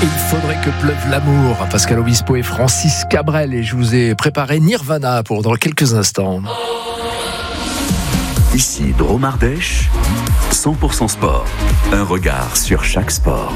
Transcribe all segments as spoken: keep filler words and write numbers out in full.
Il faudrait que pleuve l'amour. Pascal Obispo et Francis Cabrel. Et je vous ai préparé Nirvana pour dans quelques instants. Ici Dromardèche, cent pour cent sport. Un regard sur chaque sport.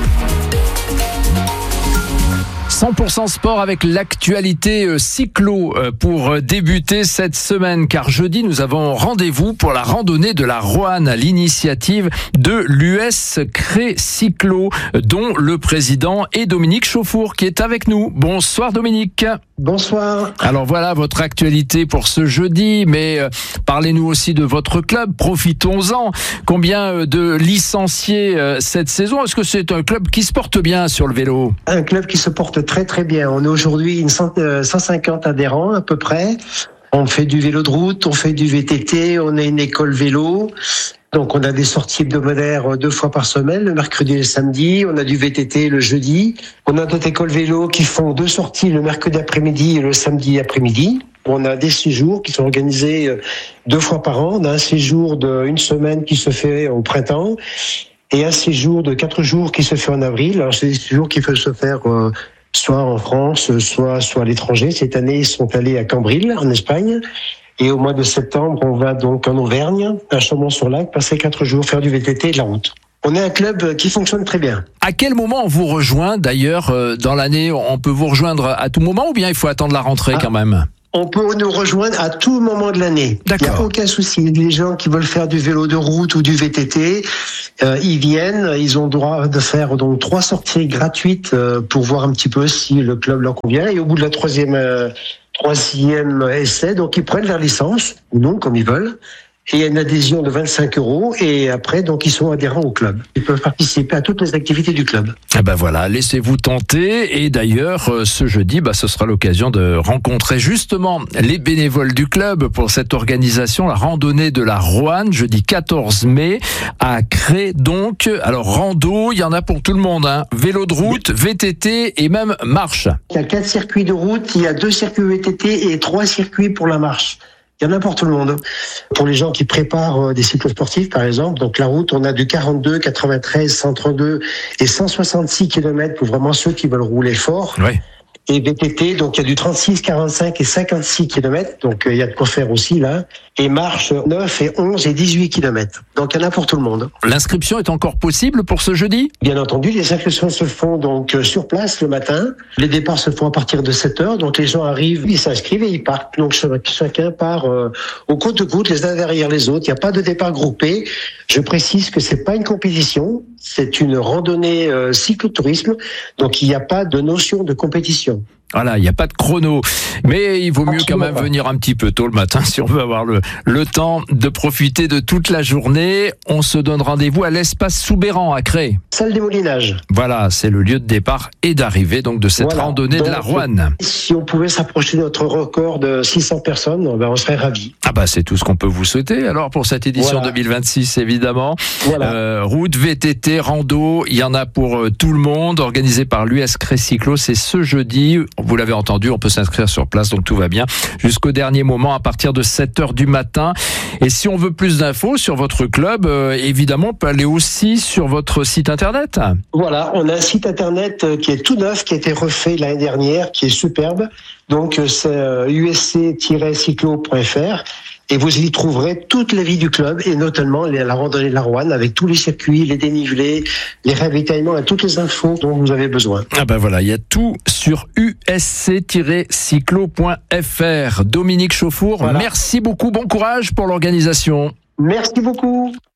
cent pour cent sport avec l'actualité cyclo pour débuter cette semaine, car jeudi nous avons rendez-vous pour la randonnée de la Roanne, l'initiative de l'U S Cré Cyclo, dont le président est Dominique Chauffour qui est avec nous. Bonsoir Dominique. Bonsoir. Alors voilà votre actualité pour ce jeudi, mais euh, parlez-nous aussi de votre club, profitons-en. Combien euh, de licenciés euh, cette saison? Est-ce que c'est un club qui se porte bien sur le vélo? Un club qui se porte très très bien. On est aujourd'hui une cent, euh, cent cinquante adhérents à peu près. On fait du vélo de route, on fait du V T T, on est une école vélo. Donc on a des sorties hebdomadaires deux fois par semaine, le mercredi et le samedi. On a du V T T le jeudi. On a d'autres écoles vélo qui font deux sorties le mercredi après-midi et le samedi après-midi. On a des séjours qui sont organisés deux fois par an. On a un séjour d'une semaine qui se fait au printemps et un séjour de quatre jours qui se fait en avril. Alors c'est des séjours qui peuvent se faire euh, soit en France, soit soit à l'étranger. Cette année, ils sont allés à Cambrils, en Espagne. Et au mois de septembre, on va donc en Auvergne, à Chambon-sur-Lac, passer quatre jours faire du V T T et de la route. On est un club qui fonctionne très bien. À quel moment on vous rejoint d'ailleurs dans l'année? On peut vous rejoindre à tout moment ou bien il faut attendre la rentrée ah. quand même? On peut nous rejoindre à tout moment de l'année. D'accord. Il n'y a aucun souci. Les gens qui veulent faire du vélo de route ou du V T T, euh, ils viennent. Ils ont le droit de faire donc trois sorties gratuites euh, pour voir un petit peu si le club leur convient. Et au bout de la troisième, euh, troisième essai, donc ils prennent leur licence ou non, comme ils veulent. Et il y a une adhésion de vingt-cinq euros et après, donc, ils sont adhérents au club. Ils peuvent participer à toutes les activités du club. Eh ben voilà, laissez-vous tenter. Et d'ailleurs, ce jeudi, bah, ce sera l'occasion de rencontrer justement les bénévoles du club pour cette organisation, la randonnée de la Roanne, jeudi quatorze mai, à Cré. Donc, alors, rando, il y en a pour tout le monde, hein. Vélo de route, V T T et même marche. Il y a quatre circuits de route, il y a deux circuits V T T et trois circuits pour la marche. Il y en a pour tout le monde. Pour les gens qui préparent des cycles sportifs, par exemple, donc la route, on a du quarante-deux, quatre-vingt-treize, cent trente-deux et cent soixante-six kilomètres pour vraiment ceux qui veulent rouler fort. Oui. Et V T T, donc il y a du trente-six, quarante-cinq et cinquante-six kilomètres, donc il y a de quoi faire aussi là. Et marche neuf et onze et dix-huit kilomètres. Donc il y en a pour tout le monde. L'inscription est encore possible pour ce jeudi? Bien entendu, les inscriptions se font donc sur place le matin. Les départs se font à partir de sept heures, donc les gens arrivent, ils s'inscrivent et ils partent. Donc chacun part euh, au côte-à-côte, les uns derrière les autres. Il n'y a pas de départ groupé. Je précise que c'est pas une compétition, c'est une randonnée euh, cyclotourisme, donc il n'y a pas de notion de compétition. Voilà, il n'y a pas de chrono, mais il vaut mieux quand même venir un petit peu tôt le matin si on veut avoir le, le temps de profiter de toute la journée. On se donne rendez-vous à l'espace Soubeyran à Cré. Salle des Molinages. Voilà, c'est le lieu de départ et d'arrivée donc de cette voilà. randonnée donc, de la Roanne. Si on pouvait s'approcher de notre record de six cents personnes, ben on serait ravis. Ah bah c'est tout ce qu'on peut vous souhaiter alors pour cette édition voilà. deux mille vingt-six évidemment. Voilà. Euh, route, V T T, rando, il y en a pour euh, tout le monde, organisé par l'U S Cré Cyclo. C'est ce jeudi. Vous l'avez entendu, on peut s'inscrire sur place, donc tout va bien. Jusqu'au dernier moment, à partir de sept heures du matin. Et si on veut plus d'infos sur votre club, euh, évidemment, on peut aller aussi sur votre site internet. Voilà, on a un site internet qui est tout neuf, qui a été refait l'année dernière, qui est superbe. Donc, c'est euh, u s c tiret cyclo point f r. Et vous y trouverez toute la vie du club et notamment la randonnée de la Roanne avec tous les circuits, les dénivelés, les ravitaillements et toutes les infos dont vous avez besoin. Ah ben voilà, il y a tout sur u s c tiret cyclo point f r. Dominique Chauffour, voilà. Merci beaucoup, bon courage pour l'organisation. Merci beaucoup.